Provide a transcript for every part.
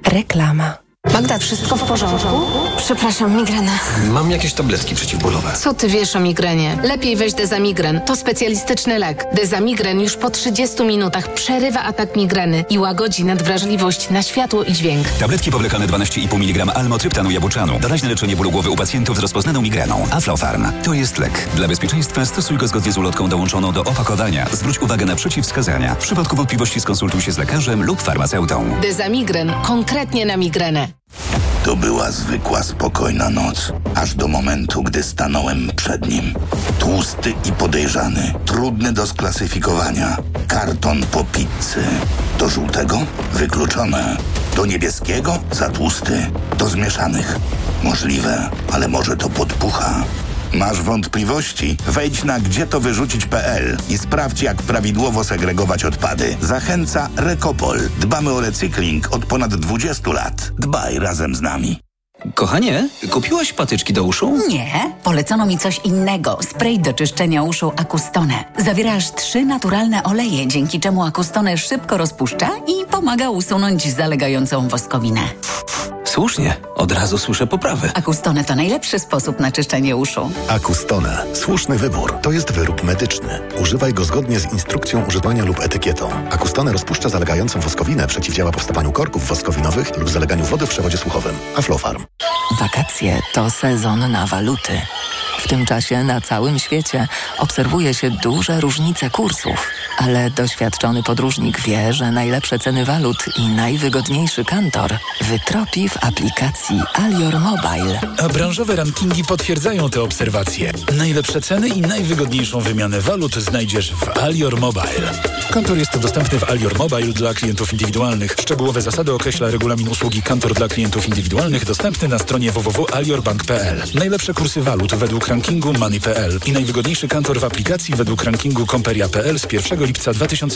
Reklama. Magda, wszystko w porządku? Przepraszam, migrena. Mam jakieś tabletki przeciwbólowe. Co ty wiesz o migrenie? Lepiej weź Dezamigren. To specjalistyczny lek. Dezamigren już po 30 minutach przerywa atak migreny i łagodzi nadwrażliwość na światło i dźwięk. Tabletki powlekane 12,5 mg almotryptanu jabuczanu. Doraźne leczenie bólu głowy u pacjentów z rozpoznaną migreną. Aflofarm. To jest lek. Dla bezpieczeństwa stosuj go zgodnie z ulotką dołączoną do opakowania. Zwróć uwagę na przeciwwskazania. W przypadku wątpliwości skonsultuj się z lekarzem lub farmaceutą. Dezamigren. Konkretnie na migrenę. To była zwykła, spokojna noc, aż do momentu, gdy stanąłem przed nim. Tłusty i podejrzany, trudny do sklasyfikowania. Karton po pizzy. Do żółtego? Wykluczone. Do niebieskiego? Za tłusty. Do zmieszanych? Możliwe, ale może to podpucha. Masz wątpliwości? Wejdź na gdzietowyrzucić.pl i sprawdź, jak prawidłowo segregować odpady. Zachęca Recopol. Dbamy o recykling od ponad 20 lat. Dbaj razem z nami. Kochanie, kupiłaś patyczki do uszu? Nie, polecono mi coś innego. Spray do czyszczenia uszu Acustone. Zawiera aż 3 naturalne oleje, dzięki czemu Acustone szybko rozpuszcza i pomaga usunąć zalegającą woskowinę. Słusznie, od razu słyszę poprawy. Acustone to najlepszy sposób na czyszczenie uszu. Acustone. Słuszny wybór. To jest wyrób medyczny. Używaj go zgodnie z instrukcją używania lub etykietą. Acustone rozpuszcza zalegającą woskowinę, przeciwdziała powstawaniu korków woskowinowych lub zaleganiu wody w przewodzie słuchowym. Aflofarm. Wakacje to sezon na waluty. W tym czasie na całym świecie obserwuje się duże różnice kursów, ale doświadczony podróżnik wie, że najlepsze ceny walut i najwygodniejszy kantor wytropi w aplikacji Alior Mobile. A branżowe rankingi potwierdzają te obserwacje. Najlepsze ceny i najwygodniejszą wymianę walut znajdziesz w Alior Mobile. Kantor jest dostępny w Alior Mobile dla klientów indywidualnych. Szczegółowe zasady określa regulamin usługi Kantor dla klientów indywidualnych dostępny na stronie www.aliorbank.pl. Najlepsze kursy walut według rankingu Money.pl i najwygodniejszy kantor w aplikacji według rankingu Komperia.pl z 1 lipca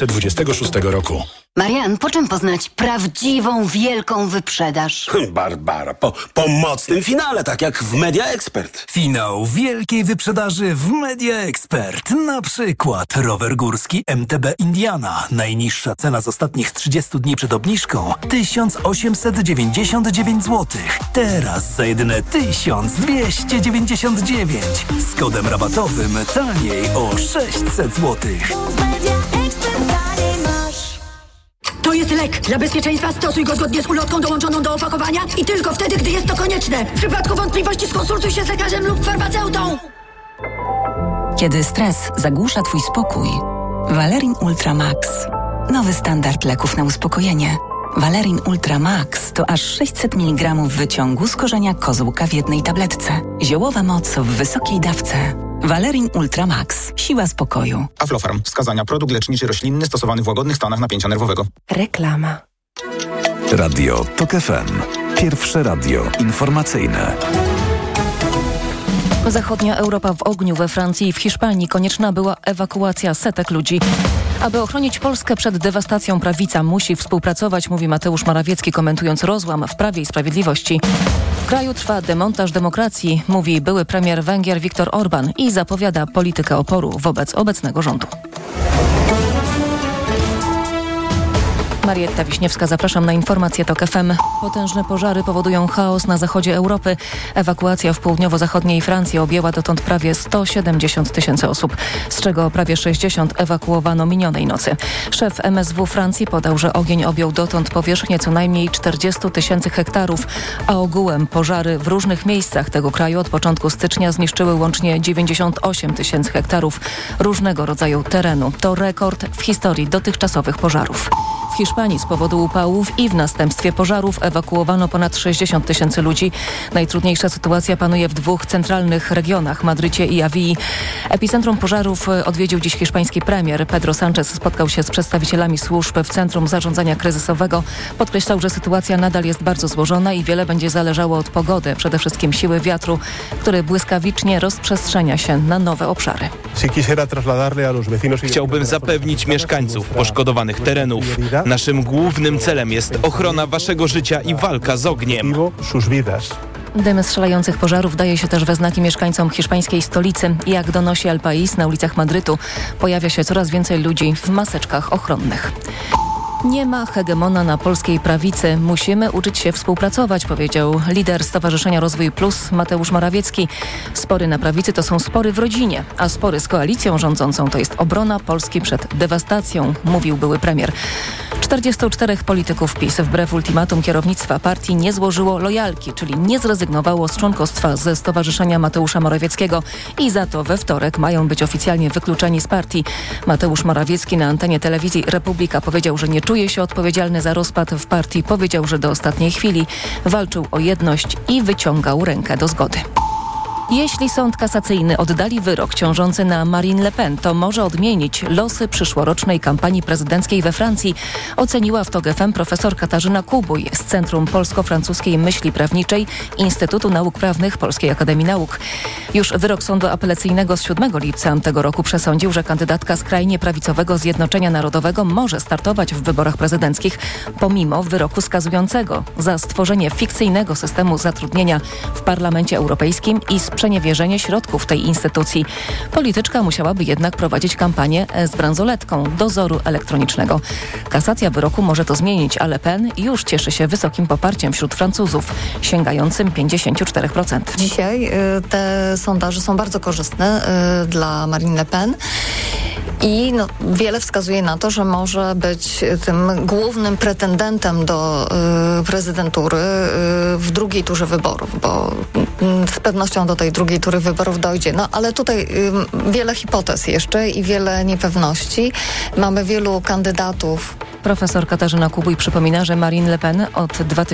2026 roku. Marian, po czym poznać prawdziwą, wielką wyprzedaż? Barbara, po mocnym finale, tak jak w Media Expert. Finał wielkiej wyprzedaży w Media Expert. Na przykład rower górski MTB Indiana. Najniższa cena z ostatnich 30 dni przed obniżką 1899 zł. Teraz za jedyne 1299. Z kodem rabatowym taniej o 600 zł. To jest lek. Dla bezpieczeństwa stosuj go zgodnie z ulotką dołączoną do opakowania i tylko wtedy, gdy jest to konieczne. W przypadku wątpliwości skonsultuj się z lekarzem lub farmaceutą. Kiedy stres zagłusza Twój spokój, Valerin Ultra Max. Nowy standard leków na uspokojenie. Valerin Ultra Max to aż 600 mg wyciągu z korzenia kozłka w jednej tabletce. Ziołowa moc w wysokiej dawce. Valerin Ultra Max. Siła spokoju. Aflofarm. Wskazania: produkt leczniczy roślinny stosowany w łagodnych stanach napięcia nerwowego. Reklama. Radio TOK FM. Pierwsze radio informacyjne. Zachodnia Europa w ogniu. We Francji i w Hiszpanii konieczna była ewakuacja setek ludzi. Aby ochronić Polskę przed dewastacją, prawica musi współpracować, mówi Mateusz Morawiecki, komentując rozłam w Prawie i Sprawiedliwości. W kraju trwa demontaż demokracji, mówi były premier Węgier Viktor Orban i zapowiada politykę oporu wobec obecnego rządu. Marietta Wiśniewska, zapraszam na informacje TOK FM. Potężne pożary powodują chaos na zachodzie Europy. Ewakuacja w południowo-zachodniej Francji objęła dotąd prawie 170 000 osób, z czego prawie 60 ewakuowano minionej nocy. Szef MSW Francji podał, że ogień objął dotąd powierzchnię co najmniej 40 000 hektarów, a ogółem pożary w różnych miejscach tego kraju od początku stycznia zniszczyły łącznie 98 000 hektarów różnego rodzaju terenu. To rekord w historii dotychczasowych pożarów. W Hiszpanii z powodu upałów i w następstwie pożarów ewakuowano ponad 60 000 ludzi. Najtrudniejsza sytuacja panuje w 2 centralnych regionach, Madrycie i Awii. Epicentrum pożarów odwiedził dziś hiszpański premier. Pedro Sánchez spotkał się z przedstawicielami służb w Centrum Zarządzania Kryzysowego. Podkreślał, że sytuacja nadal jest bardzo złożona i wiele będzie zależało od pogody, przede wszystkim siły wiatru, który błyskawicznie rozprzestrzenia się na nowe obszary. Chciałbym zapewnić mieszkańców poszkodowanych terenów. Naszym głównym celem jest ochrona waszego życia i walka z ogniem. Dym strzelających pożarów daje się też we znaki mieszkańcom hiszpańskiej stolicy. Jak donosi El País, na ulicach Madrytu pojawia się coraz więcej ludzi w maseczkach ochronnych. Nie ma hegemona na polskiej prawicy. Musimy uczyć się współpracować, powiedział lider Stowarzyszenia Rozwój Plus Mateusz Morawiecki. Spory na prawicy to są spory w rodzinie, a spory z koalicją rządzącą to jest obrona Polski przed dewastacją, mówił były premier. 44 polityków PiS wbrew ultimatum kierownictwa partii nie złożyło lojalki, czyli nie zrezygnowało z członkostwa ze Stowarzyszenia Mateusza Morawieckiego i za to we wtorek mają być oficjalnie wykluczeni z partii. Mateusz Morawiecki na antenie telewizji Republika powiedział, że nie czuje się odpowiedzialny za rozpad w partii. Powiedział, że do ostatniej chwili walczył o jedność i wyciągał rękę do zgody. Jeśli sąd kasacyjny oddali wyrok ciążący na Marine Le Pen, to może odmienić losy przyszłorocznej kampanii prezydenckiej we Francji, oceniła w TOG FM profesor Katarzyna Kubuj z Centrum Polsko-Francuskiej Myśli Prawniczej Instytutu Nauk Prawnych Polskiej Akademii Nauk. Już wyrok sądu apelacyjnego z 7 lipca tego roku przesądził, że kandydatka skrajnie prawicowego Zjednoczenia Narodowego może startować w wyborach prezydenckich pomimo wyroku skazującego za stworzenie fikcyjnego systemu zatrudnienia w Parlamencie Europejskim i sprzeniewierzenie środków tej instytucji. Polityczka musiałaby jednak prowadzić kampanię z bransoletką dozoru elektronicznego. Kasacja wyroku może to zmienić, a Le Pen już cieszy się wysokim poparciem wśród Francuzów, sięgającym 54%. Dzisiaj te sondaże są bardzo korzystne dla Marine Le Pen. I wiele wskazuje na to, że może być tym głównym pretendentem do prezydentury w drugiej turze wyborów, bo z pewnością do tej drugiej tury wyborów dojdzie. Ale tutaj wiele hipotez jeszcze i wiele niepewności. Mamy wielu kandydatów. Profesor Katarzyna Kubuj przypomina, że Marine Le Pen od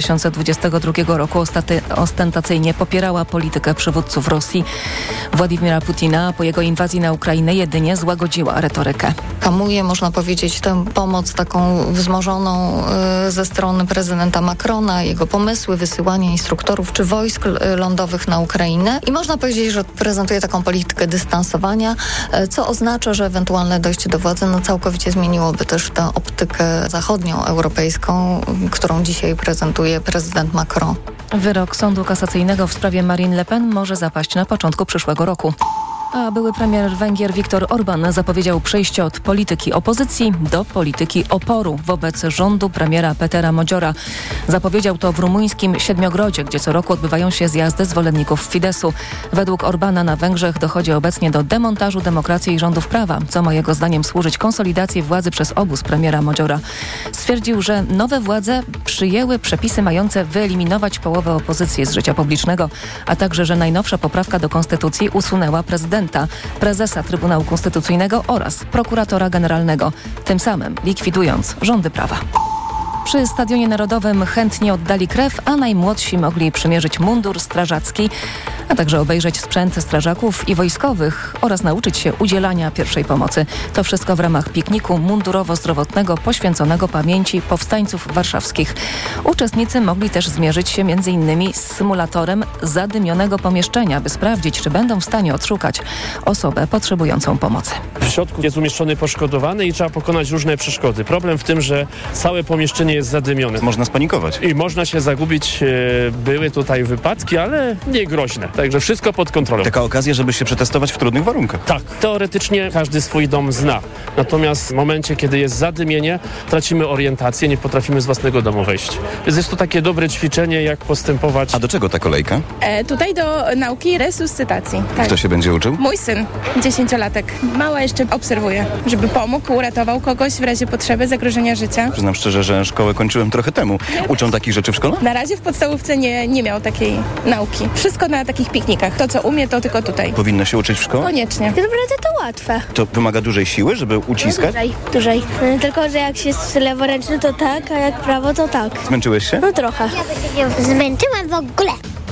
2022 roku ostentacyjnie popierała politykę przywódców Rosji Władimira Putina, a po jego inwazji na Ukrainę jedynie złagodziła retorykę. Hamuje, można powiedzieć, tę pomoc taką wzmożoną ze strony prezydenta Macrona, jego pomysły, wysyłanie instruktorów czy wojsk lądowych na Ukrainę. I można powiedzieć, że prezentuje taką politykę dystansowania, co oznacza, że ewentualne dojście do władzy całkowicie zmieniłoby też tę optykę zachodnią, europejską, którą dzisiaj prezentuje prezydent Macron. Wyrok Sądu Kasacyjnego w sprawie Marine Le Pen może zapaść na początku przyszłego roku. A były premier Węgier Viktor Orbán zapowiedział przejście od polityki opozycji do polityki oporu wobec rządu premiera Petera Modziora. Zapowiedział to w rumuńskim Siedmiogrodzie, gdzie co roku odbywają się zjazdy zwolenników Fidesu. Według Orbána na Węgrzech dochodzi obecnie do demontażu demokracji i rządów prawa, co ma jego zdaniem służyć konsolidacji władzy przez obóz premiera Modziora. Stwierdził, że nowe władze przyjęły przepisy mające wyeliminować połowę opozycji z życia publicznego, a także, że najnowsza poprawka do konstytucji usunęła prezydenta, prezesa Trybunału Konstytucyjnego oraz prokuratora generalnego, tym samym likwidując rządy prawa. Przy Stadionie Narodowym chętnie oddali krew, a najmłodsi mogli przymierzyć mundur strażacki, a także obejrzeć sprzęt strażaków i wojskowych oraz nauczyć się udzielania pierwszej pomocy. To wszystko w ramach pikniku mundurowo-zdrowotnego poświęconego pamięci powstańców warszawskich. Uczestnicy mogli też zmierzyć się m.in. z symulatorem zadymionego pomieszczenia, by sprawdzić, czy będą w stanie odszukać osobę potrzebującą pomocy. W środku jest umieszczony poszkodowany i trzeba pokonać różne przeszkody. Problem w tym, że całe pomieszczenie jest zadymione. Można spanikować. I można się zagubić. Były tutaj wypadki, ale nie groźne. Także wszystko pod kontrolą. Taka okazja, żeby się przetestować w trudnych warunkach. Tak. Teoretycznie każdy swój dom zna. Natomiast w momencie, kiedy jest zadymienie, tracimy orientację, nie potrafimy z własnego domu wejść. Więc jest to takie dobre ćwiczenie, jak postępować. A do czego ta kolejka? Tutaj do nauki resuscytacji. Tak. Kto się będzie uczył? Mój syn, 10-latek. Mała jeszcze obserwuje, żeby pomógł, uratował kogoś w razie potrzeby, zagrożenia życia. Przyznam szczerze, że szkołę kończyłem trochę temu. Uczą takich rzeczy w szkole? Na razie w podstawówce nie miał takiej nauki. Wszystko na takich piknikach. To, co umie, to tylko tutaj. Powinno się uczyć w szkole? Koniecznie. Tak naprawdę to łatwe. To wymaga dużej siły, żeby uciskać? Dużej. Tylko, że jak się jest leworęczny, to tak, a jak prawo, to tak. Zmęczyłeś się? No trochę. Ja się nie zmęczyłam w ogóle.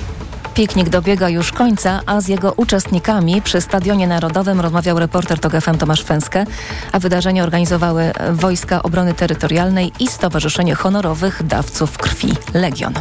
Piknik dobiega już końca, a z jego uczestnikami przy Stadionie Narodowym rozmawiał reporter TOG FM Tomasz Fęskę, a wydarzenie organizowały Wojska Obrony Terytorialnej i Stowarzyszenie Honorowych Dawców Krwi Legion.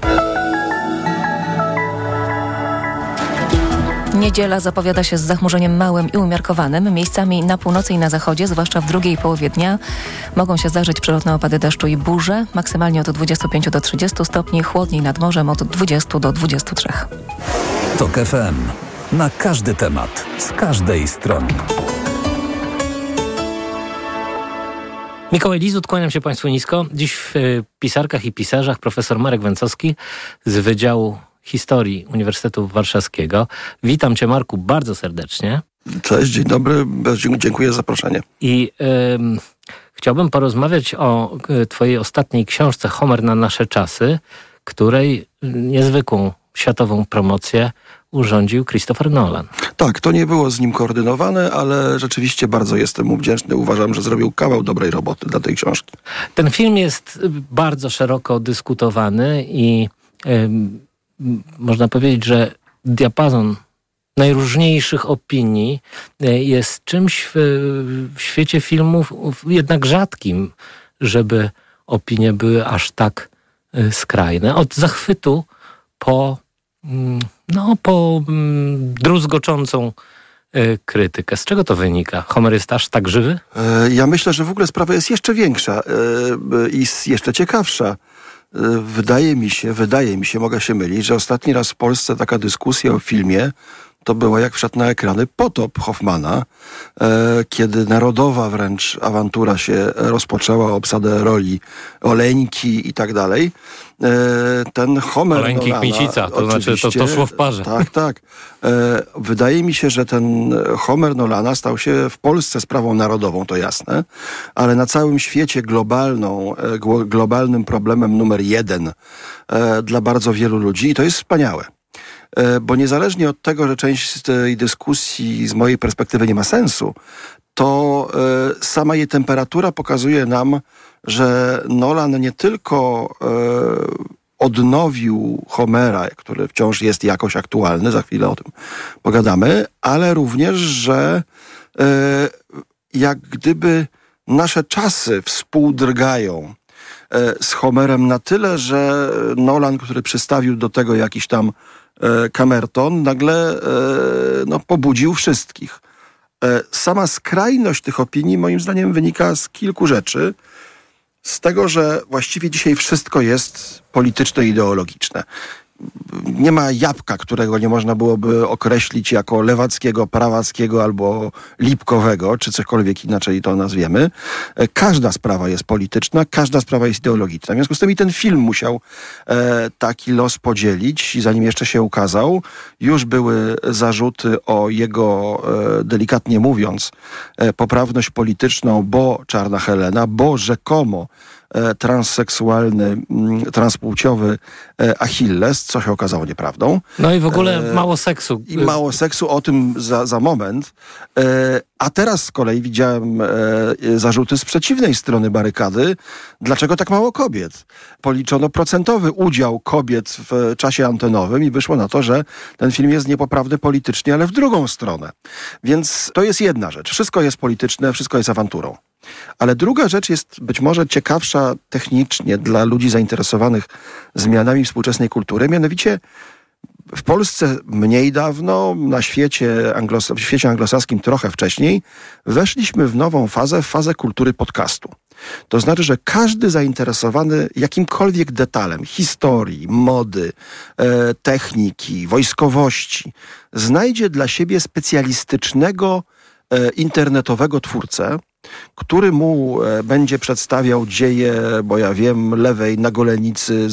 Niedziela zapowiada się z zachmurzeniem małym i umiarkowanym. Miejscami na północy i na zachodzie, zwłaszcza w drugiej połowie dnia, mogą się zdarzyć przelotne opady deszczu i burze. Maksymalnie od 25 do 30 stopni, chłodniej nad morzem od 20 do 23. TOG FM. Na każdy temat, z każdej strony. Mikołaj Lizut, kłaniam się Państwu nisko. Dziś w Pisarkach i Pisarzach profesor Marek Węcowski z Wydziału Historii Uniwersytetu Warszawskiego. Witam Cię, Marku, bardzo serdecznie. Cześć, dzień dobry, dziękuję za zaproszenie. I chciałbym porozmawiać o Twojej ostatniej książce Homer na nasze czasy, której niezwykłą światową promocję urządził Christopher Nolan. Tak, to nie było z nim koordynowane, ale rzeczywiście bardzo jestem mu wdzięczny. Uważam, że zrobił kawał dobrej roboty dla tej książki. Ten film jest bardzo szeroko dyskutowany i można powiedzieć, że diapazon najróżniejszych opinii jest czymś w świecie filmów jednak rzadkim, żeby opinie były aż tak skrajne. Od zachwytu po druzgoczącą krytykę. Z czego to wynika? Homer jest aż tak żywy? Ja myślę, że w ogóle sprawa jest jeszcze większa i jeszcze ciekawsza. Wydaje mi się, mogę się mylić, że ostatni raz w Polsce taka dyskusja o filmie to była, jak wszedł na ekrany Potop Hoffmana, kiedy narodowa wręcz awantura się rozpoczęła o obsadę roli Oleńki i tak dalej. Ten Homer Oleńki Nolana, Kmicica, to znaczy to szło w parze. Tak. Wydaje mi się, że ten Homer Nolana stał się w Polsce sprawą narodową, to jasne, ale na całym świecie globalnym problemem numer 1 dla bardzo wielu ludzi i to jest wspaniałe. Bo niezależnie od tego, że część z tej dyskusji z mojej perspektywy nie ma sensu, to sama jej temperatura pokazuje nam, że Nolan nie tylko odnowił Homera, który wciąż jest jakoś aktualny, za chwilę o tym pogadamy, ale również, że jak gdyby nasze czasy współdrgają z Homerem na tyle, że Nolan, który przystawił do tego jakiś tam kamerton, nagle pobudził wszystkich. Sama skrajność tych opinii moim zdaniem wynika z kilku rzeczy. Z tego, że właściwie dzisiaj wszystko jest polityczne i ideologiczne. Nie ma jabłka, którego nie można byłoby określić jako lewackiego, prawackiego albo lipkowego, czy cokolwiek inaczej to nazwiemy. Każda sprawa jest polityczna, każda sprawa jest ideologiczna. W związku z tym i ten film musiał taki los podzielić, zanim jeszcze się ukazał. Już były zarzuty o jego, delikatnie mówiąc, poprawność polityczną, bo Czarna Helena, bo rzekomo transseksualny, transpłciowy Achilles, co się okazało nieprawdą. No i w ogóle mało seksu. I mało seksu, o tym za moment. A teraz z kolei widziałem zarzuty z przeciwnej strony barykady. Dlaczego tak mało kobiet? Policzono procentowy udział kobiet w czasie antenowym i wyszło na to, że ten film jest niepoprawny politycznie, ale w drugą stronę. Więc to jest jedna rzecz. Wszystko jest polityczne, wszystko jest awanturą. Ale druga rzecz jest być może ciekawsza technicznie dla ludzi zainteresowanych zmianami współczesnej kultury, mianowicie w Polsce mniej dawno, w świecie anglosaskim trochę wcześniej, weszliśmy w nową fazę, w fazę kultury podcastu. To znaczy, że każdy zainteresowany jakimkolwiek detalem historii, mody, techniki, wojskowości znajdzie dla siebie specjalistycznego internetowego twórcę, który mu będzie przedstawiał dzieje, bo ja wiem, lewej na golenicy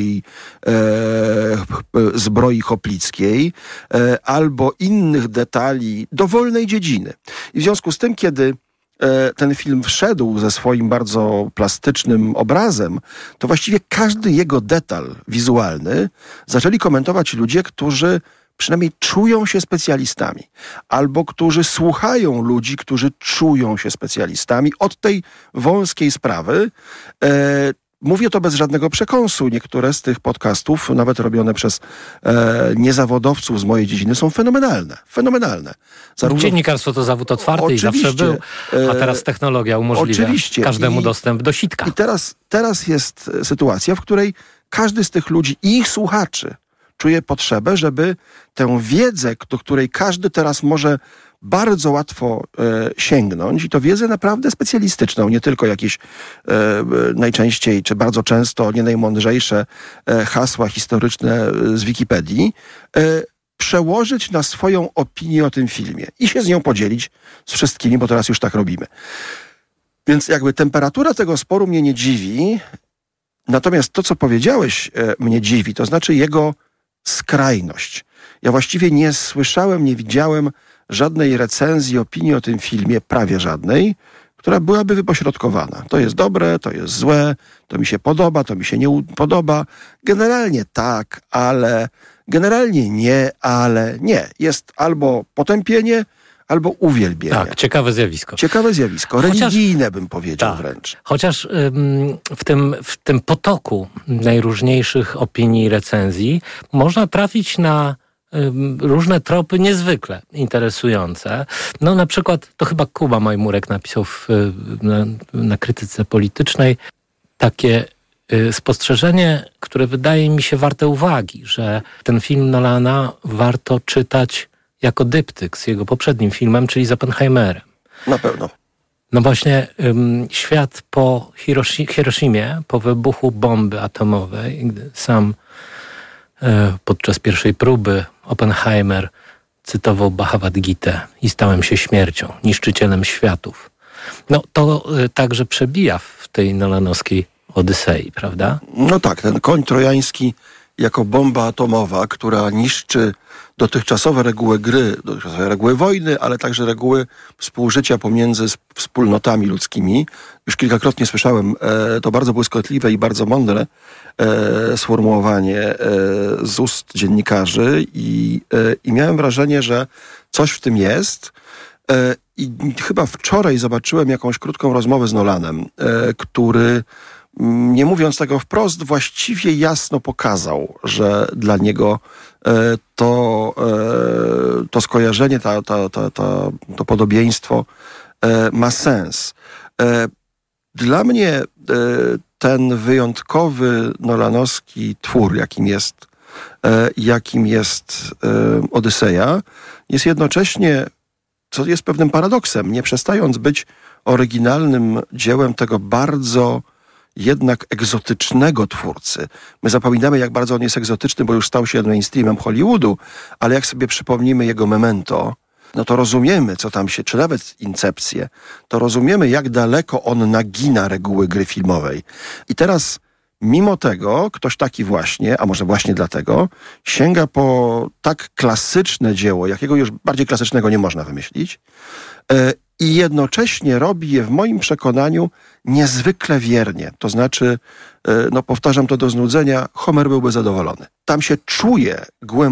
zbroi hoplickiej albo innych detali dowolnej dziedziny. I w związku z tym, kiedy ten film wszedł ze swoim bardzo plastycznym obrazem, to właściwie każdy jego detal wizualny zaczęli komentować ludzie, którzy przynajmniej czują się specjalistami, albo którzy słuchają ludzi, którzy czują się specjalistami od tej wąskiej sprawy. Mówię to bez żadnego przekąsu. Niektóre z tych podcastów, nawet robione przez niezawodowców z mojej dziedziny, są fenomenalne. Fenomenalne. Dziennikarstwo to zawód otwarty i zawsze był, a teraz technologia umożliwia każdemu dostęp do sitka. I teraz jest sytuacja, w której każdy z tych ludzi i ich słuchaczy czuje potrzebę, żeby tę wiedzę, do której każdy teraz może bardzo łatwo sięgnąć, i to wiedzę naprawdę specjalistyczną, nie tylko jakieś najczęściej, czy bardzo często nie najmądrzejsze hasła historyczne z Wikipedii, przełożyć na swoją opinię o tym filmie i się z nią podzielić z wszystkimi, bo teraz już tak robimy. Więc jakby temperatura tego sporu mnie nie dziwi, natomiast to, co powiedziałeś, mnie dziwi, to znaczy jego skrajność. Ja właściwie nie słyszałem, nie widziałem żadnej recenzji, opinii o tym filmie, prawie żadnej, która byłaby wypośrodkowana. To jest dobre, to jest złe, to mi się podoba, to mi się nie podoba. Generalnie tak, ale... Generalnie nie, ale nie. Jest albo potępienie, albo uwielbienie. Tak, ciekawe zjawisko. Ciekawe zjawisko. Religijne bym powiedział wręcz. Chociaż w tym potoku najróżniejszych opinii i recenzji można trafić na różne tropy niezwykle interesujące. No na przykład, to chyba Kuba Majmurek napisał na krytyce politycznej takie spostrzeżenie, które wydaje mi się warte uwagi, że ten film Nolana warto czytać jako dyptyk z jego poprzednim filmem, czyli z Oppenheimerem. Na pewno. No właśnie świat po Hiroshimie, po wybuchu bomby atomowej, gdy sam podczas pierwszej próby Oppenheimer cytował Bhagavad Gitę i stałem się śmiercią, niszczycielem światów. No to także przebija w tej nolanowskiej Odysei, prawda? No tak, ten koń trojański jako bomba atomowa, która niszczy dotychczasowe reguły gry, dotychczasowe reguły wojny, ale także reguły współżycia pomiędzy wspólnotami ludzkimi. Już kilkakrotnie słyszałem to bardzo błyskotliwe i bardzo mądre sformułowanie z ust dziennikarzy i miałem wrażenie, że coś w tym jest. I chyba wczoraj zobaczyłem jakąś krótką rozmowę z Nolanem, który, nie mówiąc tego wprost, właściwie jasno pokazał, że dla niego to skojarzenie, to podobieństwo ma sens. Dla mnie ten wyjątkowy nolanowski twór, jakim jest Odyseja, jest jednocześnie, co jest pewnym paradoksem, nie przestając być oryginalnym dziełem tego bardzo jednak egzotycznego twórcy. My zapominamy, jak bardzo on jest egzotyczny, bo już stał się mainstreamem Hollywoodu, ale jak sobie przypomnimy jego Memento, no to rozumiemy, co tam się, czy nawet Incepcję, to rozumiemy, jak daleko on nagina reguły gry filmowej. I teraz, mimo tego, ktoś taki właśnie, a może właśnie dlatego, sięga po tak klasyczne dzieło, jakiego już bardziej klasycznego nie można wymyślić, i jednocześnie robi je w moim przekonaniu niezwykle wiernie. To znaczy, no powtarzam to do znudzenia, Homer byłby zadowolony. Tam się czuje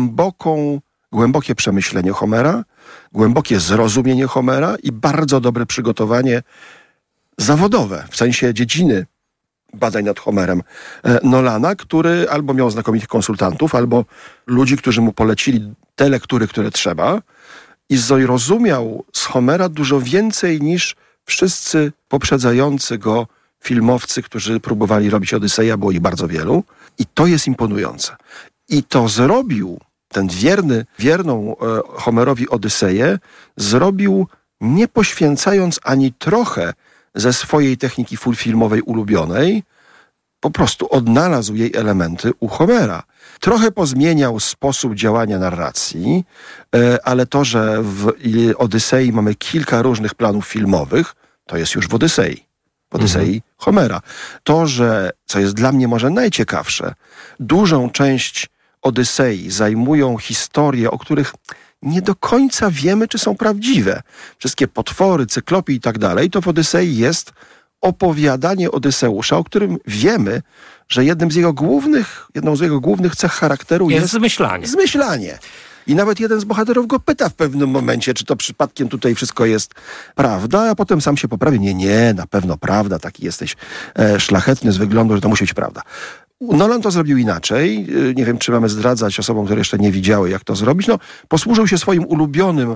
głębokie przemyślenie Homera, głębokie zrozumienie Homera i bardzo dobre przygotowanie zawodowe, w sensie dziedziny badań nad Homerem Nolana, który albo miał znakomitych konsultantów, albo ludzi, którzy mu polecili te lektury, które trzeba, i zrozumiał z Homera dużo więcej niż wszyscy poprzedzający go filmowcy, którzy próbowali robić Odyseja, było ich bardzo wielu. I to jest imponujące. I to zrobił, ten wierną Homerowi Odyseję, zrobił nie poświęcając ani trochę ze swojej techniki filmowej ulubionej, po prostu odnalazł jej elementy u Homera. Trochę pozmieniał sposób działania narracji, ale to, że w Odysei mamy kilka różnych planów filmowych, to jest już w Odysei Homera. To, że, co jest dla mnie może najciekawsze, dużą część Odysei zajmują historie, o których nie do końca wiemy, czy są prawdziwe. Wszystkie potwory, cyklopy i tak dalej, to w Odysei jest opowiadanie Odyseusza, o którym wiemy, że jedną z jego głównych cech charakteru jest zmyślanie. I nawet jeden z bohaterów go pyta w pewnym momencie, czy to przypadkiem tutaj wszystko jest prawda, a potem sam się poprawi. Nie, na pewno prawda, taki jesteś szlachetny z wyglądu, że to musi być prawda. Nolan to zrobił inaczej. Nie wiem, czy mamy zdradzać osobom, które jeszcze nie widziały, jak to zrobić. No, posłużył się swoim ulubionym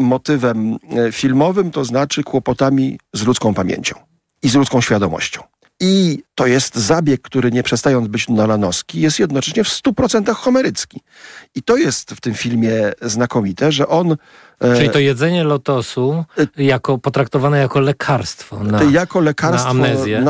motywem filmowym, to znaczy kłopotami z ludzką pamięcią i z ludzką świadomością. I to jest zabieg, który nie przestając być nolanowski, jest jednocześnie w 100% homerycki. I to jest w tym filmie znakomite, że on... Czyli to jedzenie lotosu potraktowane jako lekarstwo na amnezję.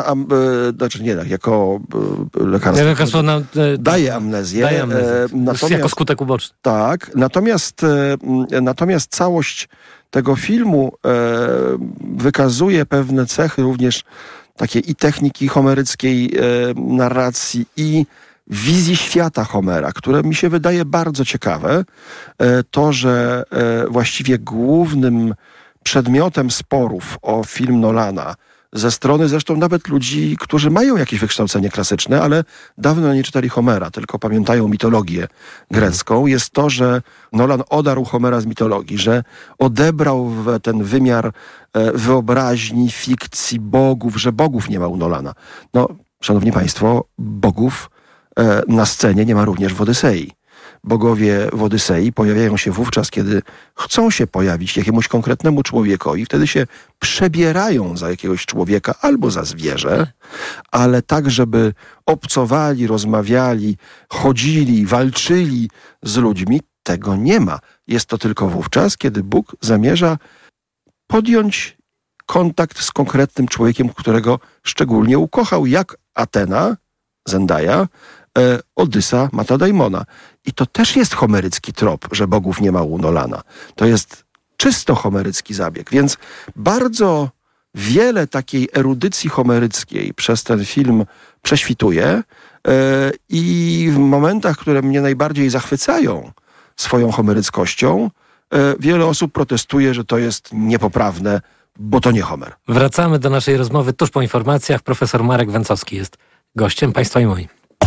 Jako lekarstwo daje amnezję. Jako skutek uboczny. Tak, natomiast całość tego filmu wykazuje pewne cechy również takiej i techniki homeryckiej narracji i wizji świata Homera, które mi się wydaje bardzo ciekawe. To, że właściwie głównym przedmiotem sporów o film Nolana ze strony zresztą nawet ludzi, którzy mają jakieś wykształcenie klasyczne, ale dawno nie czytali Homera, tylko pamiętają mitologię grecką, jest to, że Nolan odarł Homera z mitologii, że odebrał ten wymiar wyobraźni, fikcji, bogów, że bogów nie ma u Nolana. No, szanowni państwo, bogów na scenie nie ma również w Odysei. Bogowie w Odysei pojawiają się wówczas, kiedy chcą się pojawić jakiemuś konkretnemu człowiekowi. Wtedy się przebierają za jakiegoś człowieka albo za zwierzę, ale tak, żeby obcowali, rozmawiali, chodzili, walczyli z ludźmi, tego nie ma. Jest to tylko wówczas, kiedy Bóg zamierza podjąć kontakt z konkretnym człowiekiem, którego szczególnie ukochał, jak Atena, Zendaya, Odysa, Mata Damona. I to też jest homerycki trop, że bogów nie ma u Nolana. To jest czysto homerycki zabieg. Więc bardzo wiele takiej erudycji homeryckiej przez ten film prześwituje i w momentach, które mnie najbardziej zachwycają swoją homeryckością, wiele osób protestuje, że to jest niepoprawne, bo to nie Homer. Wracamy do naszej rozmowy tuż po informacjach. Profesor Marek Węcowski jest gościem państwa i moim.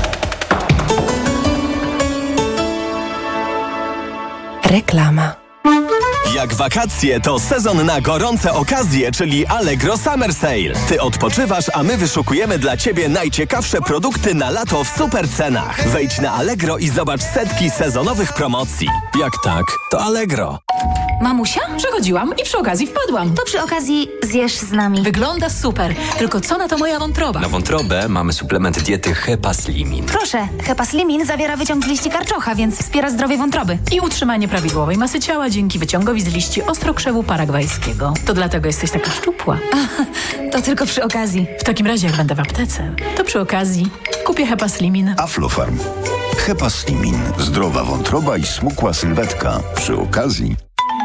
Reklama. Jak wakacje, to sezon na gorące okazje, czyli Allegro Summer Sale. Ty odpoczywasz, a my wyszukujemy dla Ciebie najciekawsze produkty na lato w super cenach. Wejdź na Allegro i zobacz setki sezonowych promocji. Jak tak, to Allegro. Mamusia? Przechodziłam i przy okazji wpadłam. To przy okazji zjesz z nami. Wygląda super, tylko co na to moja wątroba? Na wątrobę mamy suplement diety Hepaslimin. Proszę, Hepaslimin zawiera wyciąg z liści karczocha, więc wspiera zdrowie wątroby. I utrzymanie prawidłowej masy ciała dzięki wyciągowi z liści ostrokrzewu paragwajskiego. To dlatego jesteś taka szczupła. To tylko przy okazji. W takim razie, jak będę w aptece, to przy okazji kupię Hepaslimin. Aflofarm. Hepaslimin. Zdrowa wątroba i smukła sylwetka. Przy okazji.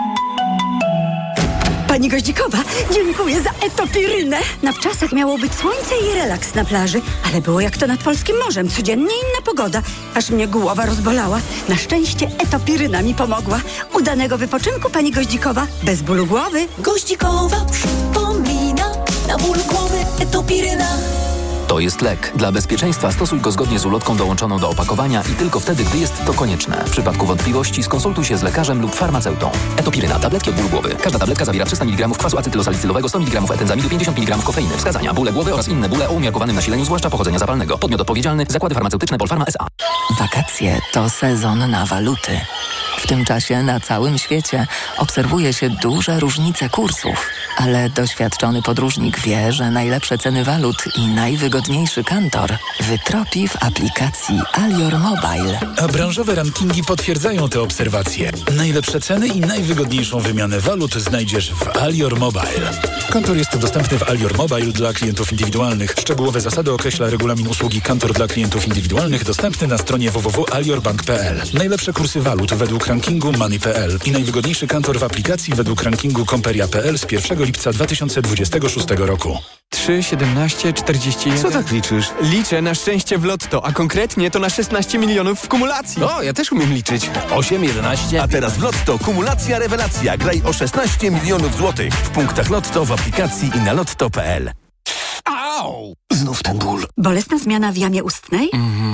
Pani Goździkowa, dziękuję za etopirynę. Na wczasach miało być słońce i relaks na plaży, ale było jak to nad polskim morzem. Codziennie inna pogoda. Aż mnie głowa rozbolała. Na szczęście etopiryna mi pomogła. Udanego wypoczynku, pani Goździkowa, bez bólu głowy. Goździkowa przypomina, na ból głowy etopiryna. To jest lek. Dla bezpieczeństwa stosuj go zgodnie z ulotką dołączoną do opakowania i tylko wtedy, gdy jest to konieczne. W przypadku wątpliwości skonsultuj się z lekarzem lub farmaceutą. Etopiryna. Tabletki od bólu głowy. Każda tabletka zawiera 300 mg kwasu acetylosalicylowego, 100 mg etenzamidu, 50 mg kofeiny. Wskazania: bóle głowy oraz inne bóle o umiarkowanym nasileniu, zwłaszcza pochodzenia zapalnego. Podmiot odpowiedzialny: Zakłady Farmaceutyczne Polpharma S.A. Wakacje to sezon na waluty. W tym czasie na całym świecie obserwuje się duże różnice kursów, ale doświadczony podróżnik wie, że najlepsze ceny walut i najwygodniejszy kantor wytropi w aplikacji Alior Mobile. A branżowe rankingi potwierdzają te obserwacje. Najlepsze ceny i najwygodniejszą wymianę walut znajdziesz w Alior Mobile. Kantor jest dostępny w Alior Mobile dla klientów indywidualnych. Szczegółowe zasady określa regulamin usługi Kantor dla klientów indywidualnych, dostępny na stronie www.aliorbank.pl. Najlepsze kursy walut według rankingu Money.pl i najwygodniejszy kantor w aplikacji według rankingu Komperia.pl z 1 lipca 2026 roku. 3, 17, 41... Co tak liczysz? Liczę na szczęście w lotto, a konkretnie to na 16 milionów w kumulacji. O, ja też umiem liczyć. 8, 11... A teraz w Lotto kumulacja rewelacja. Graj o 16 milionów złotych. W punktach Lotto, w aplikacji i na lotto.pl. Au! Znów ten ból. Bolesna zmiana w jamie ustnej? To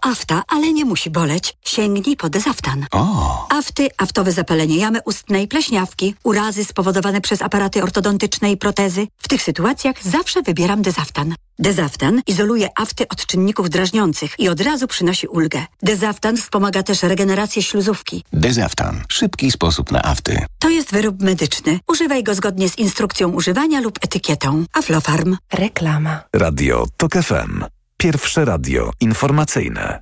afta, ale nie musi boleć. Sięgnij po Dezaftan. Afty, aftowe zapalenie jamy ustnej, pleśniawki, urazy spowodowane przez aparaty ortodontyczne i protezy. W tych sytuacjach zawsze wybieram Dezaftan. Dezaftan izoluje afty od czynników drażniących i od razu przynosi ulgę. Dezaftan wspomaga też regenerację śluzówki. Dezaftan. Szybki sposób na afty. To jest wyrób medyczny. Używaj go zgodnie z instrukcją używania lub etykietą. Aflofarm. Reklama. Radio TOK FM. Pierwsze radio informacyjne.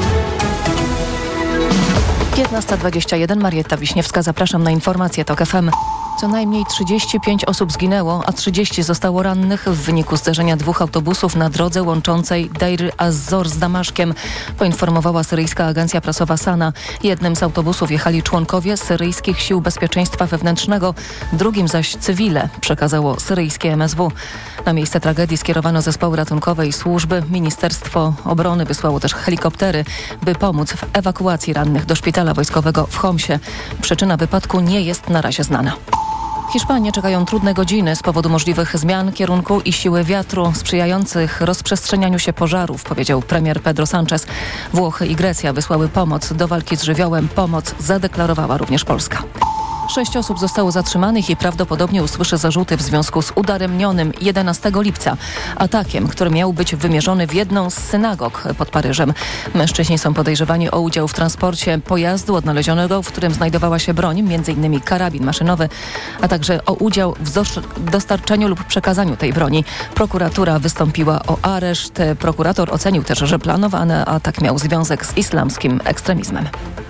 15:21, Marietta Wiśniewska, zapraszam na informacje TOK FM. Co najmniej 35 osób zginęło, a 30 zostało rannych w wyniku zderzenia dwóch autobusów na drodze łączącej Deir az-Zor z Damaszkiem, poinformowała syryjska agencja prasowa Sana. Jednym z autobusów jechali członkowie syryjskich sił bezpieczeństwa wewnętrznego, drugim zaś cywile, przekazało syryjskie MSW. Na miejsce tragedii skierowano zespoły ratunkowe i służby. Ministerstwo Obrony wysłało też helikoptery, by pomóc w ewakuacji rannych do szpitala wojskowego w Homsie. Przyczyna wypadku nie jest na razie znana. Hiszpanię czekają trudne godziny z powodu możliwych zmian kierunku i siły wiatru sprzyjających rozprzestrzenianiu się pożarów, powiedział premier Pedro Sánchez. Włochy i Grecja wysłały pomoc do walki z żywiołem. Pomoc zadeklarowała również Polska. 6 osób zostało zatrzymanych i prawdopodobnie usłyszy zarzuty w związku z udaremnionym 11 lipca atakiem, który miał być wymierzony w jedną z synagog pod Paryżem. Mężczyźni są podejrzewani o udział w transporcie pojazdu odnalezionego, w którym znajdowała się broń, m.in. karabin maszynowy, a także o udział w dostarczeniu lub przekazaniu tej broni. Prokuratura wystąpiła o areszt. Prokurator ocenił też, że planowany atak miał związek z islamskim ekstremizmem.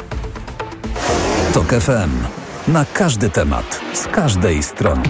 TOK FM. Na każdy temat, z każdej strony.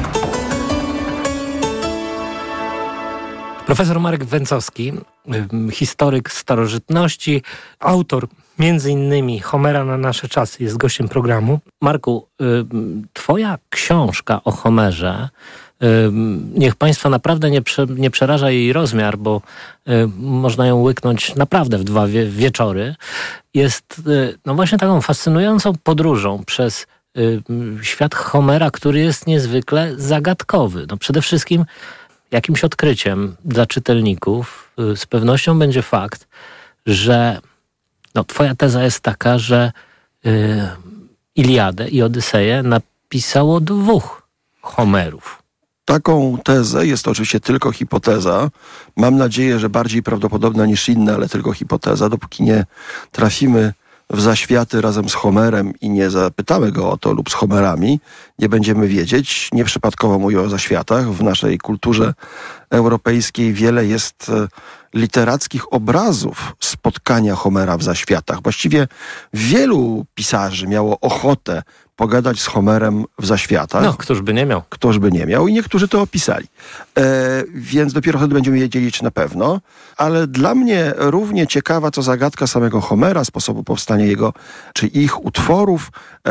Profesor Marek Węcowski, historyk starożytności, autor między innymi Homera na nasze czasy, jest gościem programu. Marku, twoja książka o Homerze, niech Państwa naprawdę nie przeraża jej rozmiar, bo można ją łyknąć naprawdę w 2 wieczory, jest no właśnie taką fascynującą podróżą przez świat Homera, który jest niezwykle zagadkowy. No przede wszystkim jakimś odkryciem dla czytelników z pewnością będzie fakt, że twoja teza jest taka, że Iliadę i Odyseję napisało 2 Homerów. Taką tezę, jest to oczywiście tylko hipoteza, mam nadzieję, że bardziej prawdopodobna niż inne, ale tylko hipoteza, dopóki nie trafimy w zaświaty razem z Homerem i nie zapytamy go o to lub z Homerami, nie będziemy wiedzieć. Nieprzypadkowo mówię o zaświatach. W naszej kulturze europejskiej wiele jest literackich obrazów spotkania Homera w zaświatach. Właściwie wielu pisarzy miało ochotę pogadać z Homerem w zaświatach. No, któż by nie miał. Któż by nie miał i niektórzy to opisali. Więc dopiero wtedy będziemy wiedzieli, czy na pewno. Ale dla mnie równie ciekawa, co zagadka samego Homera, sposobu powstania jego, czy ich utworów,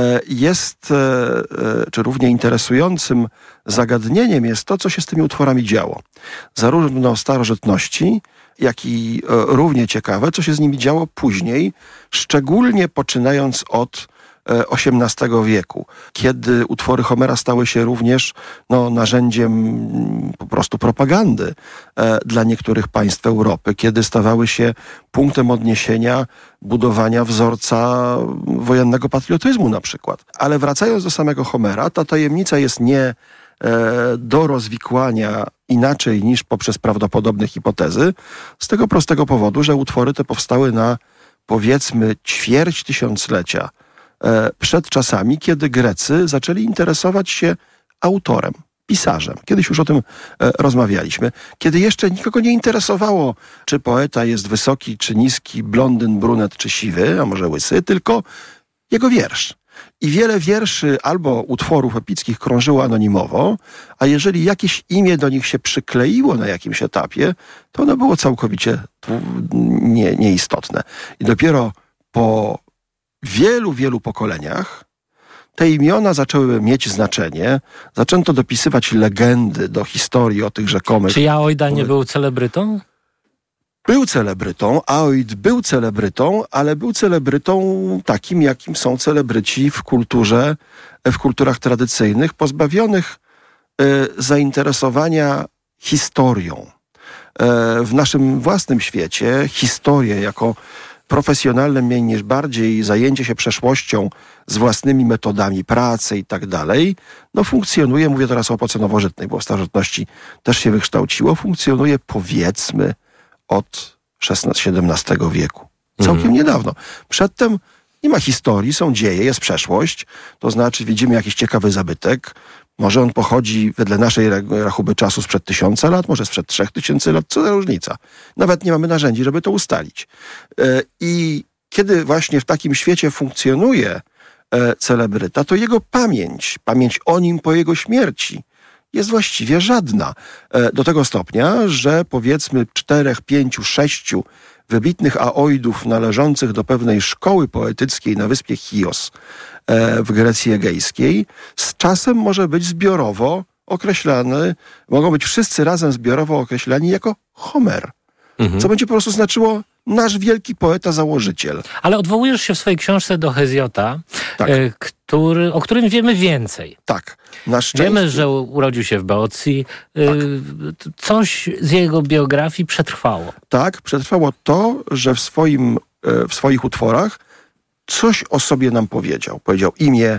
czy równie interesującym zagadnieniem jest to, co się z tymi utworami działo. Zarówno w starożytności, jak i równie ciekawe, co się z nimi działo później, szczególnie poczynając od XVIII wieku, kiedy utwory Homera stały się również narzędziem po prostu propagandy dla niektórych państw Europy, kiedy stawały się punktem odniesienia budowania wzorca wojennego patriotyzmu na przykład. Ale wracając do samego Homera, ta tajemnica jest nie do rozwikłania inaczej niż poprzez prawdopodobne hipotezy, z tego prostego powodu, że utwory te powstały na powiedzmy ćwierć tysiąclecia przed czasami, kiedy Grecy zaczęli interesować się autorem, pisarzem. Kiedyś już o tym rozmawialiśmy. Kiedy jeszcze nikogo nie interesowało, czy poeta jest wysoki, czy niski, blondyn, brunet, czy siwy, a może łysy, tylko jego wiersz. I wiele wierszy albo utworów epickich krążyło anonimowo, a jeżeli jakieś imię do nich się przykleiło na jakimś etapie, to ono było całkowicie nieistotne. I dopiero po wielu pokoleniach te imiona zaczęły mieć znaczenie. Zaczęto dopisywać legendy do historii o tych rzekomych... Czy Jaoida nie był celebrytą? Był celebrytą, Aoid był celebrytą, ale był celebrytą takim, jakim są celebryci w kulturach tradycyjnych, pozbawionych zainteresowania historią. W naszym własnym świecie historię jako profesjonalne mniej niż bardziej zajęcie się przeszłością z własnymi metodami pracy i tak dalej, no funkcjonuje, mówię teraz o epoce nowożytnej, bo w starożytności też się wykształciło, funkcjonuje powiedzmy od XVI-XVII wieku. Całkiem niedawno. Przedtem nie ma historii, są dzieje, jest przeszłość, to znaczy widzimy jakiś ciekawy zabytek. Może on pochodzi wedle naszej rachuby czasu sprzed 1000 lat, może sprzed 3000 lat, co za różnica. Nawet nie mamy narzędzi, żeby to ustalić. I kiedy właśnie w takim świecie funkcjonuje celebryta, to jego pamięć o nim po jego śmierci jest właściwie żadna. Do tego stopnia, że powiedzmy 4, 5, 6 wybitnych aoidów należących do pewnej szkoły poetyckiej na wyspie Chios w Grecji Egejskiej z czasem może być zbiorowo określany, mogą być wszyscy razem zbiorowo określani jako Homer. Co będzie po prostu znaczyło nasz wielki poeta, założyciel. Ale odwołujesz się w swojej książce do Hezjota, tak. O którym wiemy więcej. Tak. Na szczęście. Wiemy, że urodził się w Beocji. Tak. Coś z jego biografii przetrwało. Tak, przetrwało to, że w swoich utworach coś o sobie nam powiedział. Powiedział imię,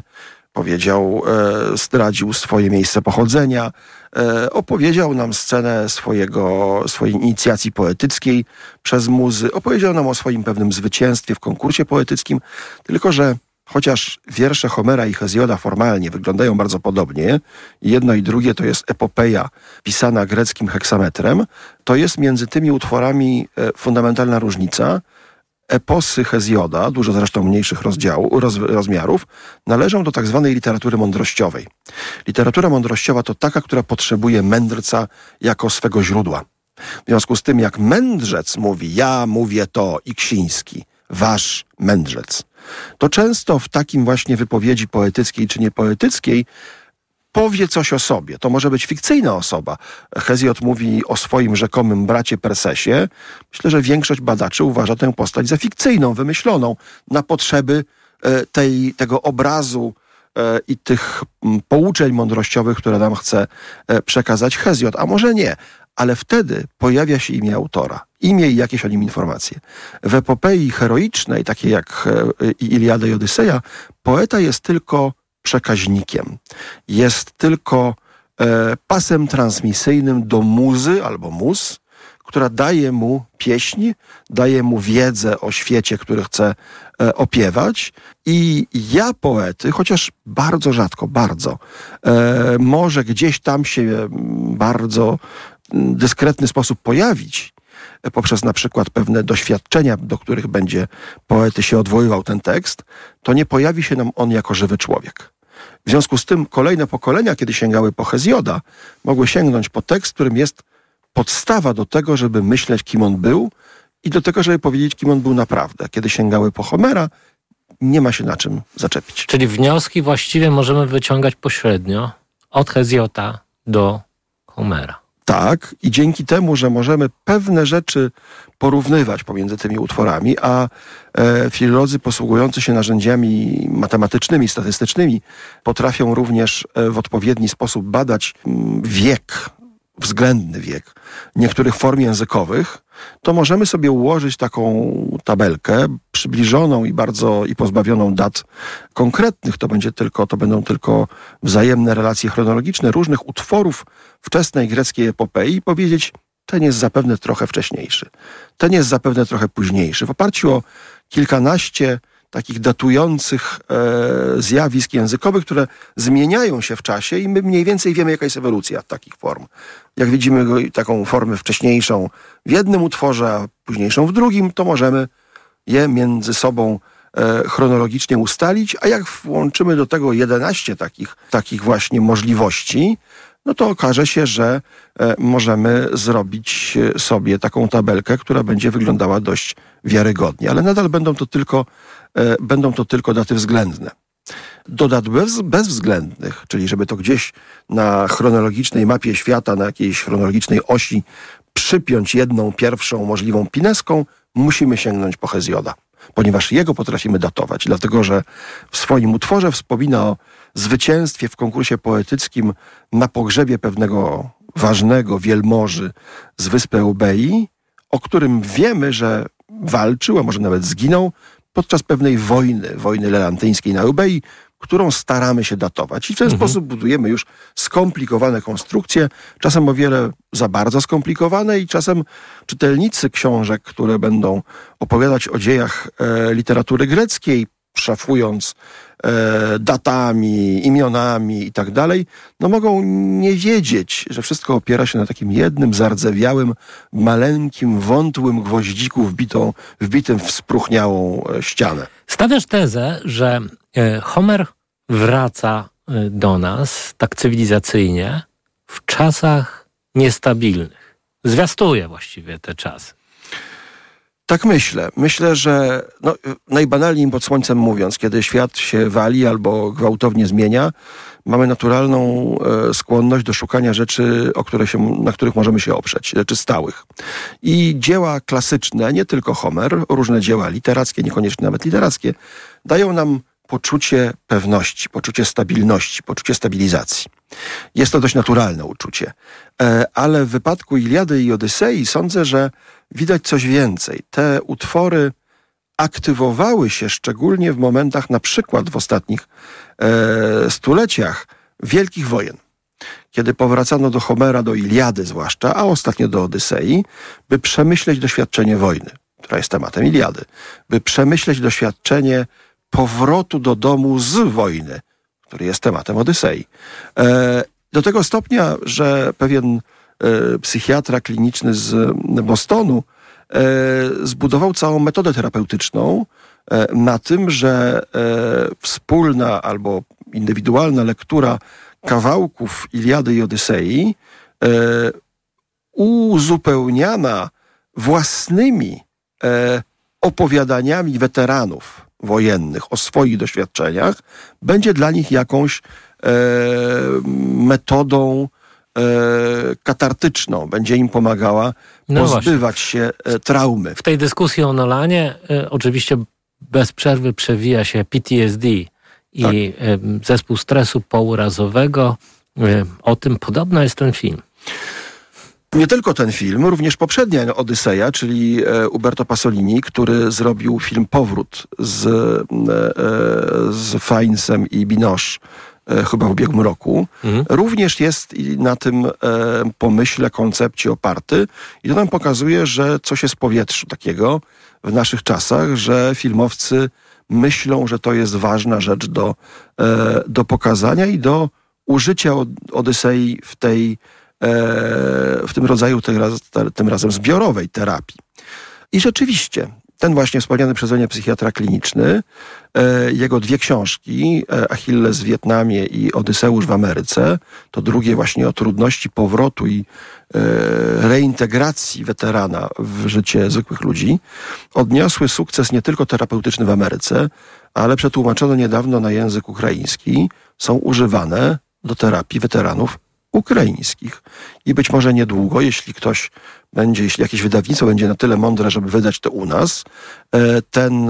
zdradził swoje miejsce pochodzenia, opowiedział nam scenę swojej inicjacji poetyckiej przez muzy, opowiedział nam o swoim pewnym zwycięstwie w konkursie poetyckim, tylko że chociaż wiersze Homera i Hezjoda formalnie wyglądają bardzo podobnie, jedno i drugie to jest epopeja pisana greckim heksametrem, to jest między tymi utworami fundamentalna różnica. Eposy Hezjoda, dużo zresztą mniejszych rozmiarów, należą do tak zwanej literatury mądrościowej. Literatura mądrościowa to taka, która potrzebuje mędrca jako swego źródła. W związku z tym, jak mędrzec mówi, ja mówię to i Ksiński, wasz mędrzec, to często w takim właśnie wypowiedzi poetyckiej czy niepoetyckiej powie coś o sobie. To może być fikcyjna osoba. Hezjod mówi o swoim rzekomym bracie Persesie. Myślę, że większość badaczy uważa tę postać za fikcyjną, wymyśloną na potrzeby tego obrazu i tych pouczeń mądrościowych, które nam chce przekazać Hezjod. A może nie, ale wtedy pojawia się imię autora. Imię i jakieś o nim informacje. W epopei heroicznej, takiej jak Iliada i Odyseja, poeta jest tylko przekaźnikiem. Jest tylko pasem transmisyjnym do muzy albo mus, która daje mu pieśń, daje mu wiedzę o świecie, który chce opiewać. I ja poety, chociaż bardzo rzadko, może gdzieś tam się bardzo dyskretny sposób pojawić, poprzez na przykład pewne doświadczenia, do których będzie poety się odwoływał ten tekst, to nie pojawi się nam on jako żywy człowiek. W związku z tym kolejne pokolenia, kiedy sięgały po Hezjoda, mogły sięgnąć po tekst, w którym jest podstawa do tego, żeby myśleć, kim on był i do tego, żeby powiedzieć, kim on był naprawdę. Kiedy sięgały po Homera, nie ma się na czym zaczepić. Czyli wnioski właściwie możemy wyciągać pośrednio od Hezjota do Homera. Tak, i dzięki temu, że możemy pewne rzeczy porównywać pomiędzy tymi utworami, a filolodzy posługujący się narzędziami matematycznymi, statystycznymi potrafią również w odpowiedni sposób badać względny wiek niektórych form językowych, to możemy sobie ułożyć taką tabelkę przybliżoną i pozbawioną dat konkretnych. To będą tylko wzajemne relacje chronologiczne różnych utworów wczesnej greckiej epopei i powiedzieć, ten jest zapewne trochę wcześniejszy, ten jest zapewne trochę późniejszy. W oparciu o kilkanaście takich datujących zjawisk językowych, które zmieniają się w czasie i my mniej więcej wiemy, jaka jest ewolucja takich form. Jak widzimy taką formę wcześniejszą w jednym utworze, a późniejszą w drugim, to możemy je między sobą chronologicznie ustalić, a jak włączymy do tego 11 takich właśnie możliwości, no to okaże się, że możemy zrobić sobie taką tabelkę, która będzie wyglądała dość wiarygodnie, ale nadal będą to tylko daty względne. Do dat bezwzględnych, czyli żeby to gdzieś na chronologicznej mapie świata, na jakiejś chronologicznej osi przypiąć jedną pierwszą możliwą pineską, musimy sięgnąć po Hezjoda, ponieważ jego potrafimy datować, dlatego że w swoim utworze wspomina o zwycięstwie w konkursie poetyckim na pogrzebie pewnego ważnego wielmoży z wyspy Eubei, o którym wiemy, że walczył, a może nawet zginął podczas pewnej wojny lewantyńskiej na Eubei, którą staramy się datować. I w ten sposób budujemy już skomplikowane konstrukcje, czasem o wiele za bardzo skomplikowane i czasem czytelnicy książek, które będą opowiadać o dziejach literatury greckiej, szafując datami, imionami i tak dalej, no mogą nie wiedzieć, że wszystko opiera się na takim jednym zardzewiałym, maleńkim, wątłym gwoździku wbitym w spróchniałą ścianę. Stawiasz tezę, że Homer wraca do nas tak cywilizacyjnie w czasach niestabilnych. Zwiastuje właściwie te czasy. Tak myślę. Myślę, że najbanalniej pod słońcem mówiąc, kiedy świat się wali albo gwałtownie zmienia, mamy naturalną skłonność do szukania rzeczy, na których możemy się oprzeć, rzeczy stałych. I dzieła klasyczne, nie tylko Homer, różne dzieła literackie, niekoniecznie nawet literackie, dają nam poczucie pewności, poczucie stabilności, poczucie stabilizacji. Jest to dość naturalne uczucie. Ale w wypadku Iliady i Odysei sądzę, że widać coś więcej. Te utwory aktywowały się szczególnie w momentach, na przykład w ostatnich stuleciach, wielkich wojen. Kiedy powracano do Homera, do Iliady zwłaszcza, a ostatnio do Odysei, by przemyśleć doświadczenie wojny, która jest tematem Iliady, by przemyśleć doświadczenie powrotu do domu z wojny, który jest tematem Odysei. Do tego stopnia, że pewien psychiatra kliniczny z Bostonu zbudował całą metodę terapeutyczną na tym, że wspólna albo indywidualna lektura kawałków Iliady i Odysei uzupełniana własnymi opowiadaniami weteranów wojennych o swoich doświadczeniach będzie dla nich jakąś metodą katartyczną, będzie im pomagała pozbywać się traumy. W tej dyskusji o Nolanie oczywiście bez przerwy przewija się PTSD i zespół stresu pourazowego. O tym podobno jest ten film. Nie tylko ten film, również poprzednia Odyseja, czyli Uberto Pasolini, który zrobił film Powrót z Fiennesem i Binoche chyba w ubiegłym roku, również jest na tym pomyśle, koncepcie oparty i to nam pokazuje, że coś jest w powietrzu takiego w naszych czasach, że filmowcy myślą, że to jest ważna rzecz do pokazania i do użycia Odysei w tym rodzaju tym razem zbiorowej terapii. I rzeczywiście ten właśnie wspomniany przeze mnie psychiatra kliniczny, jego dwie książki, Achilles w Wietnamie i Odyseusz w Ameryce, to drugie właśnie o trudności powrotu i reintegracji weterana w życie zwykłych ludzi, odniosły sukces nie tylko terapeutyczny w Ameryce, ale przetłumaczono niedawno na język ukraiński, są używane do terapii weteranów ukraińskich. I być może niedługo, jeśli jakieś wydawnictwo będzie na tyle mądre, żeby wydać to u nas, ten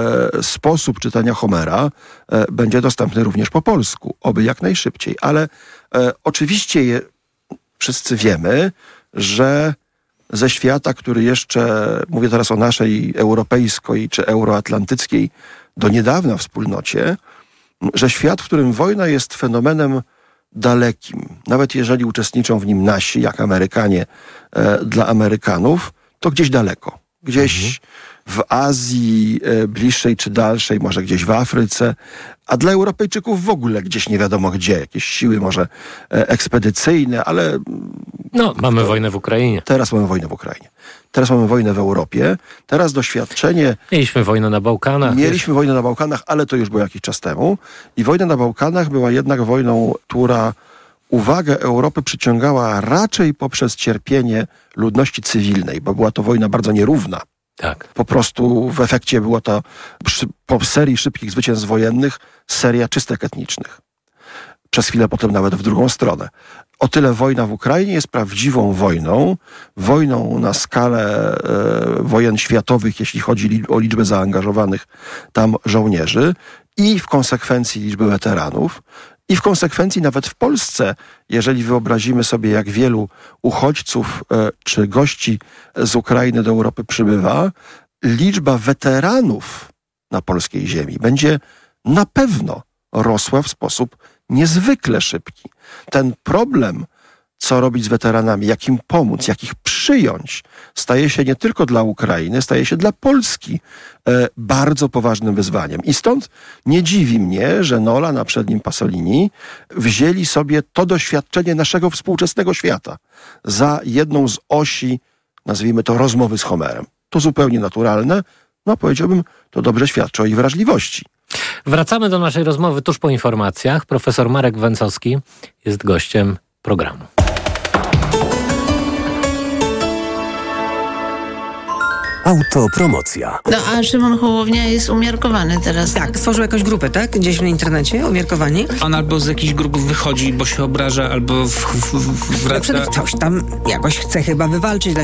sposób czytania Homera będzie dostępny również po polsku. Oby jak najszybciej. Ale oczywiście wszyscy wiemy, że ze świata, który jeszcze, mówię teraz o naszej europejskiej czy euroatlantyckiej, do niedawna wspólnocie, że świat, w którym wojna jest fenomenem dalekim, nawet jeżeli uczestniczą w nim nasi, jak Amerykanie dla Amerykanów, to gdzieś daleko. Gdzieś w Azji bliższej czy dalszej, może gdzieś w Afryce, a dla Europejczyków w ogóle gdzieś nie wiadomo gdzie. Jakieś siły może ekspedycyjne, ale... mamy wojnę w Ukrainie. Teraz mamy wojnę w Ukrainie. Teraz mamy wojnę w Europie. Teraz doświadczenie... Mieliśmy wojnę na Bałkanach. Mieliśmy wojnę na Bałkanach, ale to już było jakiś czas temu. I wojna na Bałkanach była jednak wojną, która uwagę Europy przyciągała raczej poprzez cierpienie ludności cywilnej, bo była to wojna bardzo nierówna. Tak. Po prostu w efekcie była to po serii szybkich zwycięstw wojennych seria czystek etnicznych. Przez chwilę potem nawet w drugą stronę. O tyle wojna w Ukrainie jest prawdziwą wojną na skalę wojen światowych, jeśli chodzi o liczbę zaangażowanych tam żołnierzy i w konsekwencji liczby weteranów. I w konsekwencji nawet w Polsce, jeżeli wyobrazimy sobie, jak wielu uchodźców czy gości z Ukrainy do Europy przybywa, liczba weteranów na polskiej ziemi będzie na pewno rosła w sposób niezwykle szybki. Ten problem, co robić z weteranami, jak im pomóc, jak ich przyjąć, staje się nie tylko dla Ukrainy, staje się dla Polski bardzo poważnym wyzwaniem. I stąd nie dziwi mnie, że Nola na przednim Pasolini wzięli sobie to doświadczenie naszego współczesnego świata za jedną z osi, nazwijmy to, rozmowy z Homerem. To zupełnie naturalne, no powiedziałbym, to dobrze świadczy o ich wrażliwości. Wracamy do naszej rozmowy tuż po informacjach. Profesor Marek Węcowski jest gościem programu. Autopromocja. No a Szymon Hołownia jest umiarkowany teraz. Tak, stworzył jakąś grupę, tak? Gdzieś w internecie, umiarkowani. On albo z jakichś grup wychodzi, bo się obraża, albo wraca. Coś tam jakoś chce chyba wywalczyć dla